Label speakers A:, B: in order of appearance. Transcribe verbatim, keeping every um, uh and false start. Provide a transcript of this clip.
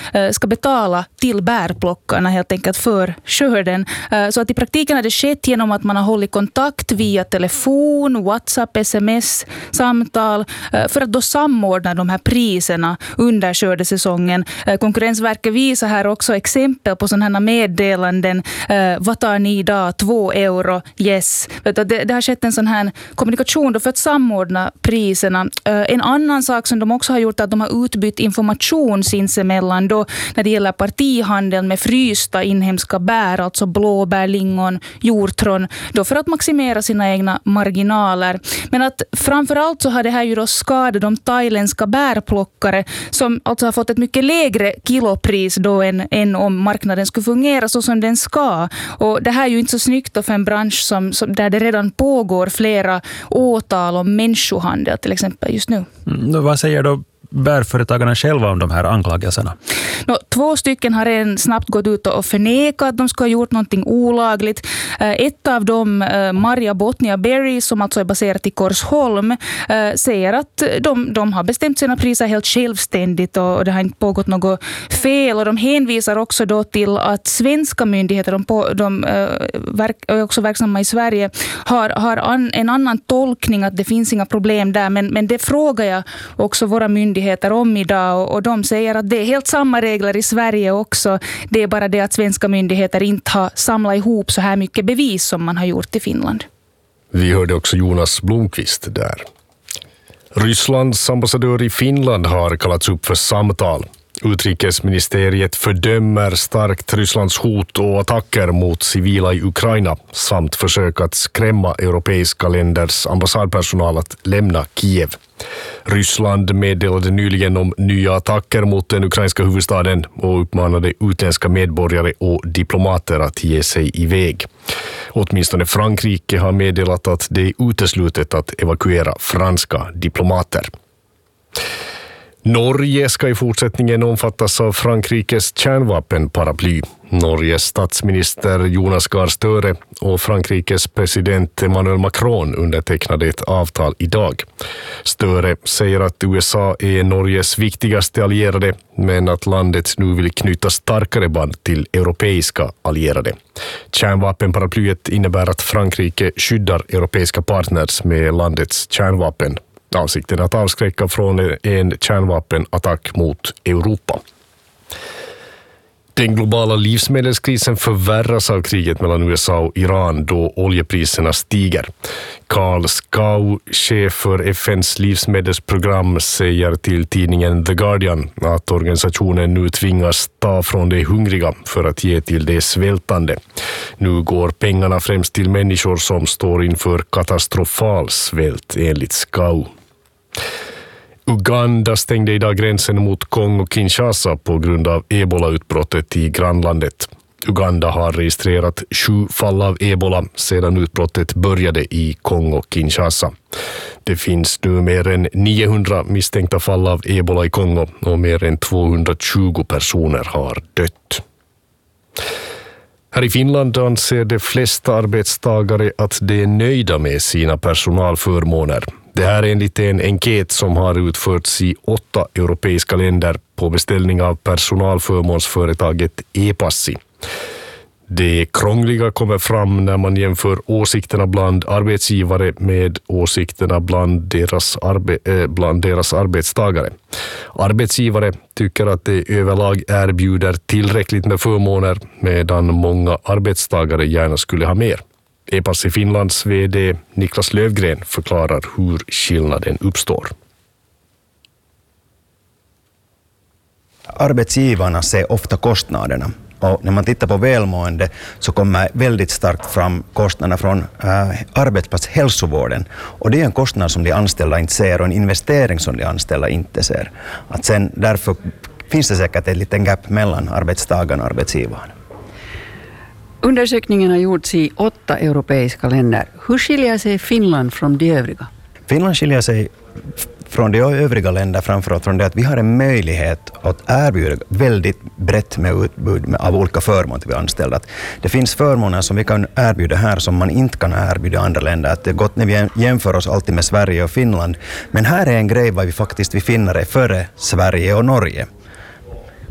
A: ska betala till bärplockarna helt enkelt för skörden. Så att i praktiken har det skett genom att man har hållit kontakt via telefon, WhatsApp, sms, samtal för att då samordna de här priserna under skördesäsongen. Konkurrensverket visar här också exempel på sådana här meddelanden. Vad tar ni idag? Två euro? Yes. Det, det har skett en sån här kommunikation då för att samordna priserna. En annan sak som de också har gjort är att de har utbytt information sinsemellan då när det gäller partihandeln med frysta inhemska bär, alltså blåbär, lingon, hjortron, då för att maximera sina egna marginaler. Men att framförallt så har det här ju då skadat de thailändska bärplockare som alltså har fått ett mycket lägre kilopris då än, än om marknaden skulle fungera så som den ska. Och det här är ju inte så snyggt då för en bransch som, som, där det redan pågår flera åtal om människohandel till exempel just nu.
B: Mm, vad säger då bärföretagarna själva om de här anklagelserna?
A: Nå, två stycken har redan snabbt gått ut och förnekat att de ska ha gjort någonting olagligt. Ett av dem, Maria Botnia Berry, som alltså är baserat i Korsholm, säger att de, de har bestämt sina priser helt självständigt och det har inte pågått något fel. Och de hänvisar också då till att svenska myndigheter, de, på, de är också verksamma i Sverige, har, har an, en annan tolkning att det finns inga problem där. Men, men det frågar jag också våra myndigheter om idag och, och de säger att det är helt samma regler i Sverige också. Det är bara det att svenska myndigheter inte har samlat ihop så här mycket bevis som man har gjort i Finland.
C: Vi hörde också Jonas Blomqvist där. Rysslands ambassadör i Finland har kallats upp för samtal. Utrikesministeriet fördömer starkt Rysslands hot och attacker mot civila i Ukraina samt försök att skrämma europeiska länders ambassadpersonal att lämna Kiev. Ryssland meddelade nyligen om nya attacker mot den ukrainska huvudstaden och uppmanade utländska medborgare och diplomater att ge sig iväg. Åtminstone Frankrike har meddelat att det är uteslutet att evakuera franska diplomater. Norge ska i fortsättningen omfattas av Frankrikes kärnvapenparaply. Norges statsminister Jonas Gahr Støre och Frankrikes president Emmanuel Macron undertecknade ett avtal idag. Støre säger att U S A är Norges viktigaste allierade, men att landet nu vill knyta starkare band till europeiska allierade. Kärnvapenparaplyet innebär att Frankrike skyddar europeiska partners med landets kärnvapen. Avsikten att avskräcka från en kärnvapenattack mot Europa. Den globala livsmedelskrisen förvärras av kriget mellan U S A och Iran då oljepriserna stiger. Carl Skau, chef för F N:s livsmedelsprogram, säger till tidningen The Guardian att organisationen nu tvingas ta från de hungriga för att ge till de svältande. Nu går pengarna främst till människor som står inför katastrofal svält, enligt Skau. Uganda stängde idag gränsen mot Kongo-Kinshasa på grund av ebola-utbrottet i grannlandet. Uganda har registrerat sju fall av ebola sedan utbrottet började i Kongo-Kinshasa. Det finns nu mer än niohundra misstänkta fall av ebola i Kongo och mer än tvåhundratjugo personer har dött. Här i Finland anser de flesta arbetstagare att de är nöjda med sina personalförmåner. Det här är enligt en enkät som har utförts i åtta europeiska länder på beställning av personalförmånsföretaget E-Passi. Det krångliga kommer fram när man jämför åsikterna bland arbetsgivare med åsikterna bland deras, arbe- äh, bland deras arbetstagare. Arbetsgivare tycker att det överlag erbjuder tillräckligt med förmåner medan många arbetstagare gärna skulle ha mer. E-Passi Finlands vd Niklas Lövgren förklarar hur skillnaden uppstår.
D: Arbetsgivarna ser ofta kostnaderna. Och när man tittar på välmående så kommer väldigt starkt fram kostnaderna från äh, arbetsplatshälsovården. Och det är en kostnad som de anställda inte ser och en investering som de anställda inte ser. Att sen, därför finns det säkert ett litet gap mellan arbetstagarna och arbetsgivaren.
E: Undersökningen har gjorts i åtta europeiska länder. Hur skiljer sig Finland från de övriga?
D: Finland skiljer sig från de övriga länder framförallt från det att vi har en möjlighet att erbjuda väldigt brett med utbud av olika förmåner till anställda. Det finns förmåner som vi kan erbjuda här som man inte kan erbjuda i andra länder. Att det är gott när vi jämför oss alltid med Sverige och Finland. Men här är en grej vad vi faktiskt vi finner är före Sverige och Norge.